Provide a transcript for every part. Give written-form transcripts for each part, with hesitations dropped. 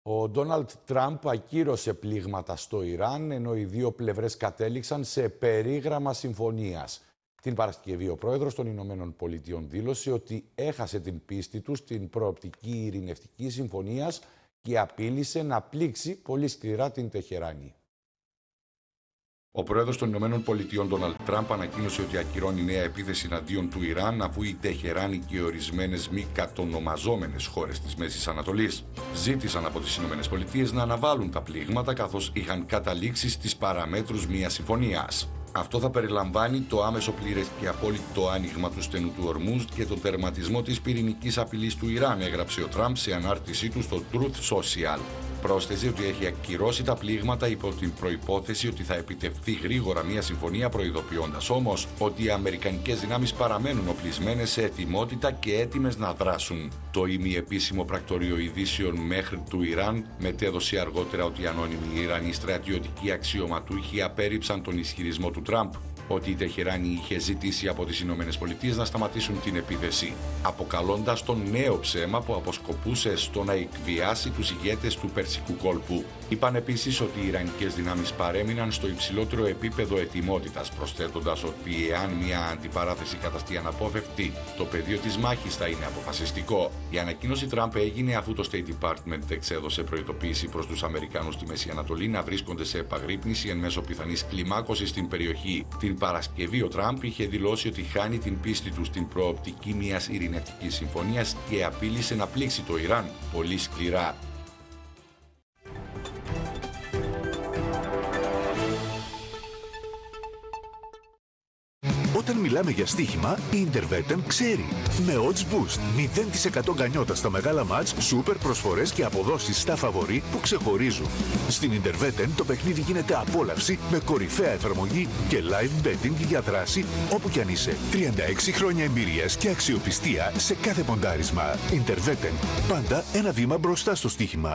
Ο Ντόναλντ Τραμπ ακύρωσε πλήγματα στο Ιράν, ενώ οι δύο πλευρές κατέληξαν σε περίγραμμα συμφωνίας. Την Παρασκευή, ο πρόεδρος των Ηνωμένων Πολιτειών δήλωσε ότι έχασε την πίστη του στην προοπτική ειρηνευτική συμφωνίας και απείλησε να πλήξει πολύ σκληρά την Τεχεράνη. Ο πρόεδρος των Ηνωμένων Πολιτειών, Ντόναλντ Τραμπ, ανακοίνωσε ότι ακυρώνει νέα επίθεση εναντίον του Ιράν, αφού η Τεχεράνη και ορισμένες μη κατονομαζόμενες χώρες της Μέσης Ανατολής ζήτησαν από τις Ηνωμένες Πολιτείες να αναβάλουν τα πλήγματα, καθώς είχαν καταλήξει στις παραμέτρους μιας συμφωνίας. Αυτό θα περιλαμβάνει το άμεσο πλήρες και απόλυτο άνοιγμα του στενού του Ορμούζ και τον τερματισμό της πυρηνικής απειλής του Ιράν, έγραψε ο Τραμπ σε ανάρτησή του στο Truth Social. Πρόσθεσε ότι έχει ακυρώσει τα πλήγματα υπό την προϋπόθεση ότι θα επιτευχθεί γρήγορα μια συμφωνία, προειδοποιώντας όμως ότι οι αμερικανικές δυνάμεις παραμένουν οπλισμένες σε ετοιμότητα και έτοιμες να δράσουν. Το ημιεπίσημο πρακτορείο ειδήσεων Μέχρι του Ιράν μετέδωσε αργότερα ότι οι ανώνυμοι Ιρανοί στρατιωτικοί αξιωματούχοι απέρριψαν τον ισχυρισμό του Τραμπ ότι η Τεχεράνη είχε ζητήσει από τις Ηνωμένες Πολιτείες να σταματήσουν την επίθεση, αποκαλώντας τον νέο ψέμα που αποσκοπούσε στο να εκβιάσει τους ηγέτες του Περσικού κόλπου. Είπαν επίσης ότι οι Ιρανικές δυνάμεις παρέμειναν στο υψηλότερο επίπεδο ετοιμότητας, προσθέτοντας ότι εάν μια αντιπαράθεση καταστεί αναπόφευκτη, το πεδίο της μάχης θα είναι αποφασιστικό. Η ανακοίνωση Τραμπ έγινε αφού το State Department εξέδωσε προειδοποίηση προς τους Αμερικανούς στη Μέση Ανατολή να βρίσκονται σε επαγρύπνηση εν μέσω πιθανής κλιμάκωσης στην περιοχή. Την Παρασκευή, ο Τραμπ είχε δηλώσει ότι χάνει την πίστη του στην προοπτική μιας ειρηνευτικής συμφωνίας και απείλησε να πλήξει το Ιράν πολύ σκληρά. Όταν μιλάμε για στοίχημα, η Intervetten ξέρει. Με odds boost, 0% γκανιότα στα μεγάλα μάτς, σούπερ προσφορές και αποδόσεις στα φαβορί που ξεχωρίζουν. Στην Intervetten το παιχνίδι γίνεται απόλαυση με κορυφαία εφαρμογή και live betting για δράση όπου κι αν είσαι. 36 χρόνια εμπειρίας και αξιοπιστία σε κάθε ποντάρισμα. Intervetten, πάντα ένα βήμα μπροστά στο στοίχημα.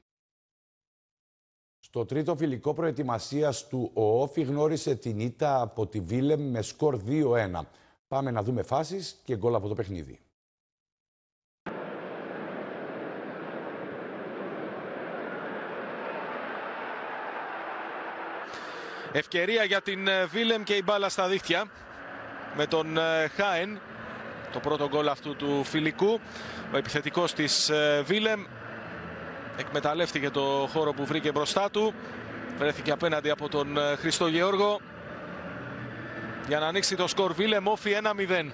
Στο τρίτο φιλικό προετοιμασίας του, ο Όφι γνώρισε την ήττα από τη Βίλεμ με σκορ 2-1. Πάμε να δούμε φάσεις και γκολ από το παιχνίδι. Ευκαιρία για την Βίλεμ και η μπάλα στα δίχτυα με τον Χάεν. Το πρώτο γκολ αυτού του φιλικού. Ο επιθετικός της Βίλεμ εκμεταλλεύτηκε το χώρο που βρήκε μπροστά του. Βρέθηκε απέναντι από τον Χριστό Γεώργο για να ανοίξει το σκορ. Βίλεμ Όφι 1-0.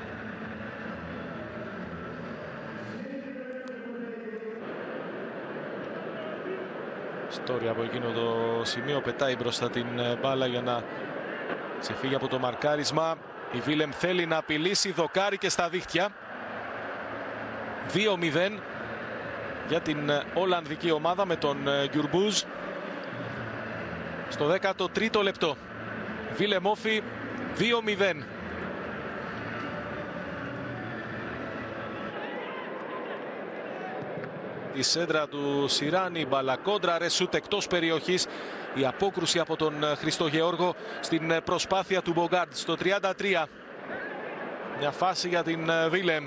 Στόρι από εκείνο το σημείο πετάει μπροστά την μπάλα για να ξεφύγει από το μαρκάρισμα. Η Βίλεμ θέλει να απειλήσει, δοκάρει και στα δίχτυα. 2-0 για την Ολλανδική ομάδα με τον Γκιουρμπούζ στο 13ο λεπτό. Βίλεμ Όφι 2-0. Η σέντρα του Σιράνη, μπαλακόντρα, ρεσούτ εκτός περιοχής. Η απόκρουση από τον Χριστό Γεώργο στην προσπάθεια του Μπογκάρντ στο 33. Μια φάση για την Βίλεμ.